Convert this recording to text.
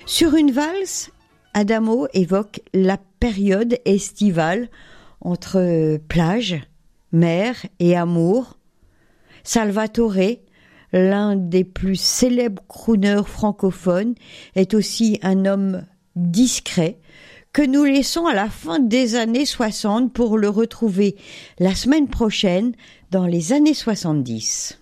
Sur une valse, Adamo évoque la période estivale entre plage, mer et amour. Salvatore, l'un des plus célèbres crooners francophones, est aussi un homme discret que nous laissons à la fin des années 60 pour le retrouver la semaine prochaine dans les années 70.